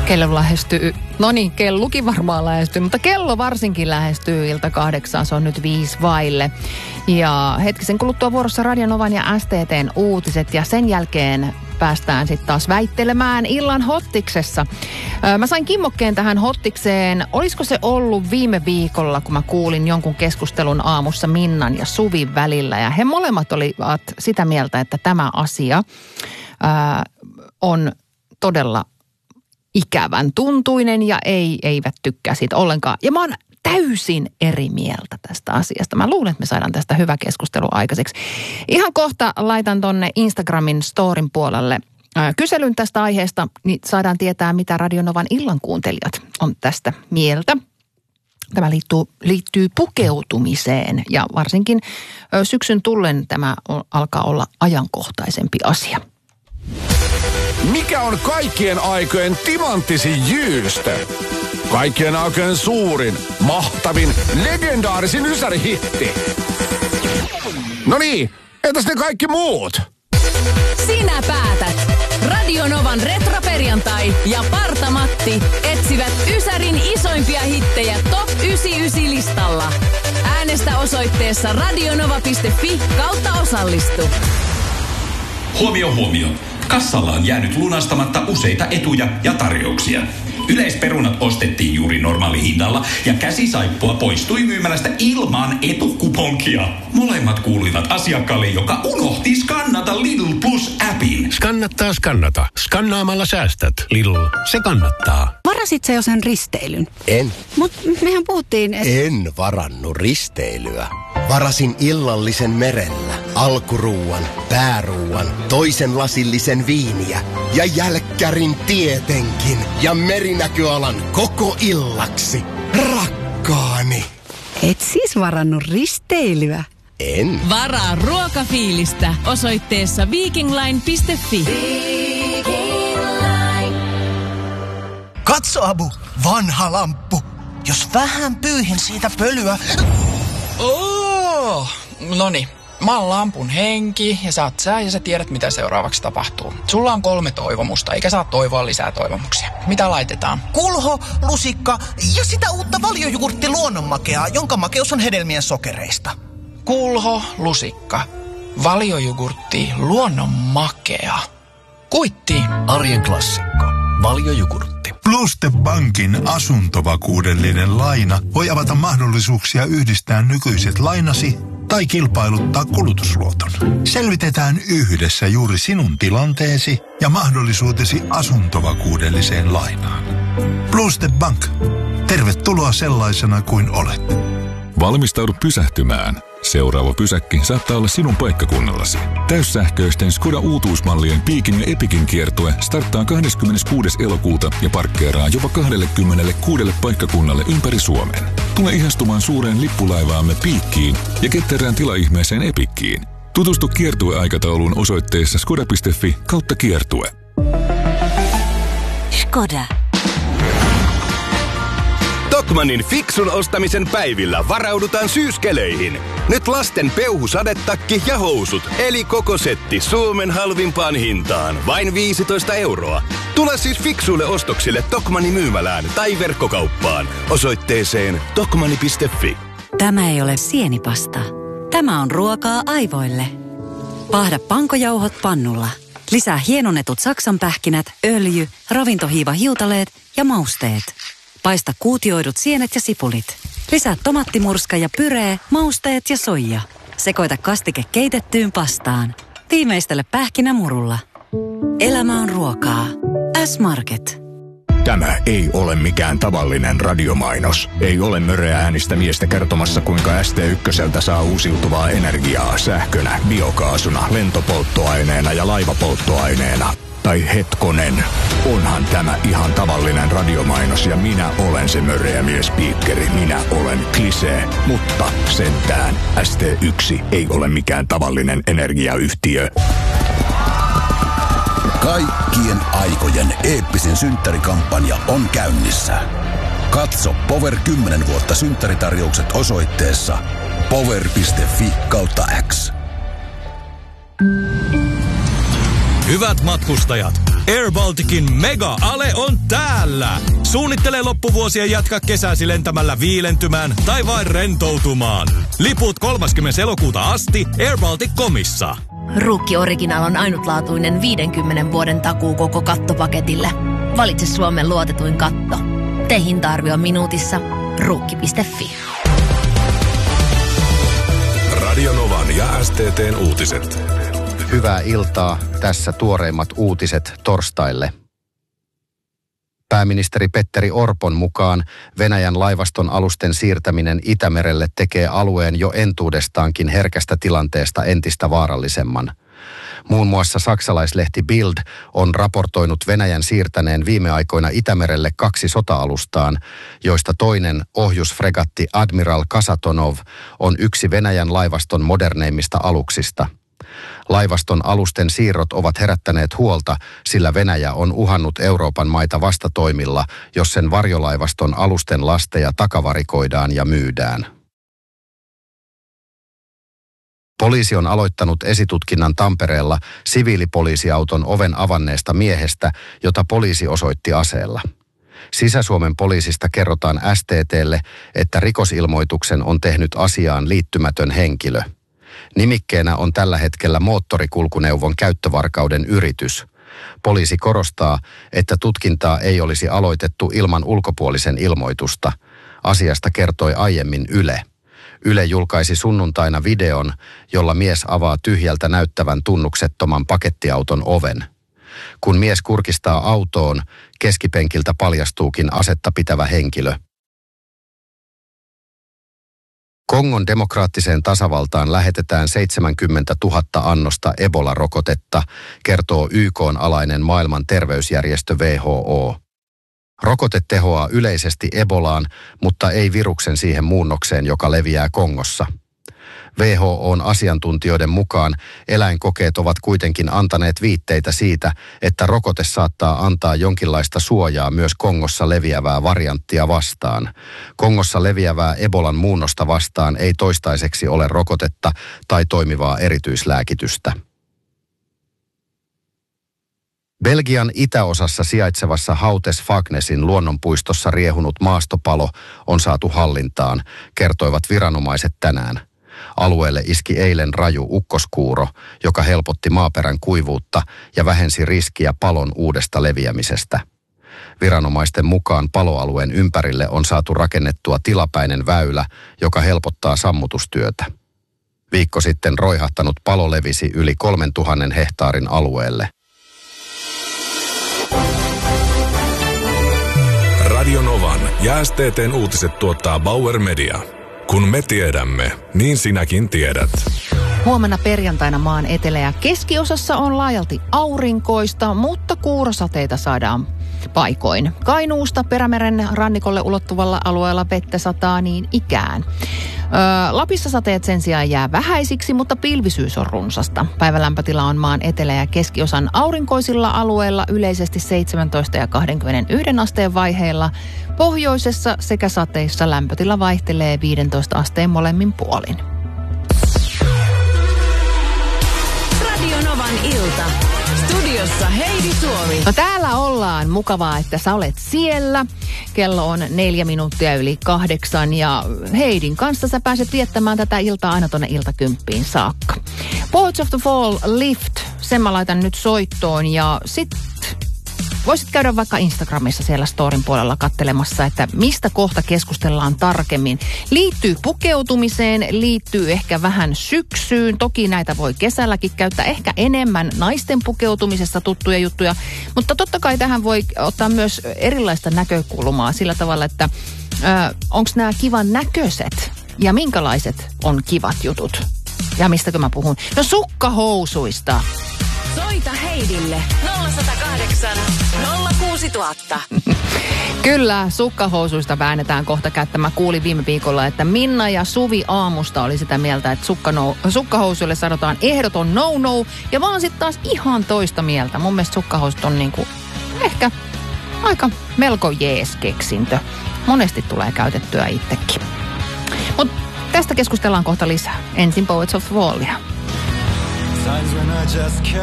Kello lähestyy, kellukin varmaan lähestyy, mutta kello varsinkin lähestyy ilta 8, se on nyt 5 vaille. Ja hetkisen kuluttua vuorossa Radio Novan ja STT:n uutiset ja sen jälkeen päästään sitten taas väittelemään illan hottiksessa. Mä sain kimmokkeen tähän hottikseen. Olisiko se ollut viime viikolla, kun mä kuulin jonkun keskustelun aamussa Minnan ja Suvin välillä. Ja he molemmat olivat sitä mieltä, että tämä asia on todella ikävän tuntuinen ja eivät tykkää siitä ollenkaan. Ja mä oon täysin eri mieltä tästä asiasta. Mä luulen, että me saadaan tästä hyvä keskustelu aikaiseksi. Ihan kohta laitan tonne Instagramin storin puolelle kyselyn tästä aiheesta, niin saadaan tietää, mitä Radio Novan illankuuntelijat on tästä mieltä. Tämä liittyy pukeutumiseen ja varsinkin syksyn tullen tämä alkaa olla ajankohtaisempi asia. Mikä on kaikkien aikojen timanttisin jyystö? Kaikkien aikojen suurin, mahtavin, legendaarisin ysärihitti. No niin, entäs ne kaikki muut? Sinä päätät. Radio Novan retroperjantai ja Parta-Matti etsivät ysärin isoimpia hittejä Top 99-listalla. Äänestä osoitteessa radionova.fi/osallistu. Huomio. Kassalla on jäänyt lunastamatta useita etuja ja tarjouksia. Yleisperunat ostettiin juuri normaalihinnalla ja käsisaippua poistui myymälästä ilman etukuponkia. Molemmat kuuluivat asiakkaalle, joka unohti skannata Lidl Plus-appin. Skannata. Skannaamalla säästät. Lidl, se kannattaa. Varasit sä jo sen risteilyn? En. Mut mehän puhuttiin, En varannut risteilyä. Varasin illallisen merellä, alkuruuan, pääruuan, toisen lasillisen viiniä ja jälkkärin tietenkin ja merinäköalan koko illaksi. Rakkaani! Et siis varannut risteilyä? En. Varaa ruokafiilistä osoitteessa vikingline.fi. Katso, Abu, vanha lamppu. Jos vähän pyyhin siitä pölyä... Noniin, mä oon lampun henki ja sä oot sä ja sä tiedät mitä seuraavaksi tapahtuu. Sulla on 3 toivomusta, eikä saa toivoa lisää toivomuksia. Mitä laitetaan? Kulho, lusikka ja sitä uutta valiojugurtti luonnonmakeaa, jonka makeus on hedelmien sokereista. Kulho, lusikka, valiojugurtti, luonnonmakea. Kuitti. Arjen klassikko. Valiojugurtti. Pluste Bankin asuntovakuudellinen laina voi avata mahdollisuuksia yhdistää nykyiset lainasi tai kilpailuttaa kulutusluoton. Selvitetään yhdessä juuri sinun tilanteesi ja mahdollisuutesi asuntovakuudelliseen lainaan. Pluste Bank. Tervetuloa sellaisena kuin olet. Valmistaudu pysähtymään. Seuraava pysäkki saattaa olla sinun paikkakunnallasi. Täyssähköisten Skoda uutuusmallien Peakin ja Epicin kiertue starttaa 26. elokuuta ja parkkeeraa jopa 26 paikkakunnalle ympäri Suomen. Tule ihastumaan suureen lippulaivaamme Peakiin ja ketterään tilaihmeeseen Epickiin. Tutustu kiertueaikatauluun osoitteessa skoda.fi/kiertue. Skoda. Tokmannin fiksun ostamisen päivillä varaudutaan syyskeleihin. Nyt lasten peuhusadetakki ja housut, eli koko setti Suomen halvimpaan hintaan. Vain 15 €. Tule siis fiksuille ostoksille Tokmannin myymälään tai verkkokauppaan. Osoitteeseen tokmanni.fi. Tämä ei ole sienipasta. Tämä on ruokaa aivoille. Paahda pankojauhot pannulla. Lisää hienonnetut saksanpähkinät, öljy, ravintohiivahiutaleet ja mausteet. Paista kuutioidut sienet ja sipulit. Lisää tomattimurska ja pyree, mausteet ja soija. Sekoita kastike keitettyyn pastaan. Viimeistele pähkinämurulla. Elämä on ruokaa. S-Market. Tämä ei ole mikään tavallinen radiomainos. Ei ole möreä äänistä miestä kertomassa, kuinka ST1 saa uusiutuvaa energiaa sähkönä, biokaasuna, lentopolttoaineena ja laivapolttoaineena. Tai hetkonen, onhan tämä ihan tavallinen radiomainos ja minä olen se möreä miespiikkeri. Minä olen klisee, mutta sentään ST1 ei ole mikään tavallinen energiayhtiö. Kaikkien aikojen eeppisen synttärikampanja on käynnissä. Katso Power 10 vuotta synttäritarjoukset osoitteessa power.fi/X. Hyvät matkustajat, Air Balticin mega-ale on täällä. Suunnittele loppuvuosia jatkaa kesäsi lentämällä viilentymään tai vain rentoutumaan. Liput 30. elokuuta asti airbaltic.comissa. Ruukki Original on ainutlaatuinen 50 vuoden takuu koko kattopaketille. Valitse Suomen luotetuin katto. Tee hinta-arvio minuutissa. Ruukki.fi. Radio Novan ja STT:n uutiset. Hyvää iltaa. Tässä tuoreimmat uutiset torstaille. Pääministeri Petteri Orpon mukaan Venäjän laivaston alusten siirtäminen Itämerelle tekee alueen jo entuudestaankin herkästä tilanteesta entistä vaarallisemman. Muun muassa saksalaislehti Bild on raportoinut Venäjän siirtäneen viime aikoina Itämerelle 2 sota-alustaan, joista toinen ohjusfregatti Admiral Kasatonov on yksi Venäjän laivaston moderneimmista aluksista. Laivaston alusten siirrot ovat herättäneet huolta, sillä Venäjä on uhannut Euroopan maita vastatoimilla, jos sen varjolaivaston alusten lasteja takavarikoidaan ja myydään. Poliisi on aloittanut esitutkinnan Tampereella siviilipoliisiauton oven avanneesta miehestä, jota poliisi osoitti aseella. Sisä-Suomen poliisista kerrotaan STT:lle, että rikosilmoituksen on tehnyt asiaan liittymätön henkilö. Nimikkeenä on tällä hetkellä moottorikulkuneuvon käyttövarkauden yritys. Poliisi korostaa, että tutkintaa ei olisi aloitettu ilman ulkopuolisen ilmoitusta. Asiasta kertoi aiemmin Yle. Yle julkaisi sunnuntaina videon, jolla mies avaa tyhjältä näyttävän tunnuksettoman pakettiauton oven. Kun mies kurkistaa autoon, keskipenkiltä paljastuukin asetta pitävä henkilö. Kongon demokraattiseen tasavaltaan lähetetään 70 000 annosta Ebola-rokotetta, kertoo YK:n alainen maailman terveysjärjestö WHO. Rokote tehoaa yleisesti Ebolaan, mutta ei viruksen siihen muunnokseen, joka leviää Kongossa. WHO:n asiantuntijoiden mukaan eläinkokeet ovat kuitenkin antaneet viitteitä siitä, että rokote saattaa antaa jonkinlaista suojaa myös Kongossa leviävää varianttia vastaan. Kongossa leviävää Ebolan muunnosta vastaan ei toistaiseksi ole rokotetta tai toimivaa erityislääkitystä. Belgian itäosassa sijaitsevassa Houtes-Fagnesin luonnonpuistossa riehunut maastopalo on saatu hallintaan, kertoivat viranomaiset tänään. Alueelle iski eilen raju ukkoskuuro, joka helpotti maaperän kuivuutta ja vähensi riskiä palon uudesta leviämisestä. Viranomaisten mukaan paloalueen ympärille on saatu rakennettua tilapäinen väylä, joka helpottaa sammutustyötä. Viikko sitten roihahtanut palo levisi yli 3000 hehtaarin alueelle. Radio Novan ja STT:n uutiset tuottaa Bauer Media. Kun me tiedämme, niin sinäkin tiedät. Huomenna perjantaina maan etelä- ja keskiosassa on laajalti aurinkoista, mutta kuurosateita saadaan paikoin. Kainuusta Perämeren rannikolle ulottuvalla alueella vettä sataa niin ikään. Lapissa sateet sen sijaan jää vähäisiksi, mutta pilvisyys on runsasta. Päivälämpötila on maan etelä- ja keskiosan aurinkoisilla alueilla yleisesti 17 ja 21 asteen vaiheilla. Pohjoisessa sekä sateissa lämpötila vaihtelee 15 asteen molemmin puolin. Radio Novan ilta. Studiossa Heidi Suomi. No täällä ollaan. Mukavaa, että sä olet siellä. Kello on 4 minuuttia yli 8 ja Heidin kanssa sä pääset viettämään tätä iltaa aina tonne iltakymppiin saakka. Poets of the Fall Lift, sen mä laitan nyt soittoon ja sit voisit käydä vaikka Instagramissa siellä storin puolella katselemassa, että mistä kohta keskustellaan tarkemmin. Liittyy pukeutumiseen, liittyy ehkä vähän syksyyn. Toki näitä voi kesälläkin käyttää ehkä enemmän naisten pukeutumisessa tuttuja juttuja. Mutta totta kai tähän voi ottaa myös erilaista näkökulmaa sillä tavalla, että onko nämä kivan näköiset ja minkälaiset on kivat jutut. Ja mistäkö mä puhun? No sukkahousuista. Soita Heidille 0108 06000. Kyllä, sukkahousuista väännetään kohta kättä. Mä kuulin viime viikolla, että Minna ja Suvi aamusta oli sitä mieltä, että sukkahousuille sanotaan ehdoton no-no. Ja vaan sitten taas ihan toista mieltä. Mun mielestä sukkahousut on niinku ehkä aika melko jees keksintö. Monesti tulee käytettyä itsekin. Mutta tästä keskustellaan kohta lisää. Ensin Poets of Fallia.